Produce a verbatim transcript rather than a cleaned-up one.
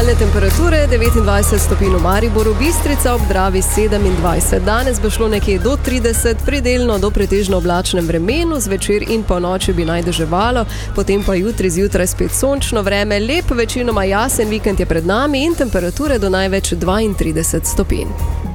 aktualne temperature, devetindvajset stopinj v Mariboru, Bistrica ob Dravi sedemindvajset. Danes bo šlo nekje do trideset, predelno do pretežno oblačnem vremenu, zvečer in po noči bi naj deževalo, potem pa jutri zjutraj spet sončno vreme, lep večinoma jasen vikend je pred nami in temperature do največ dvaintrideset stopinj.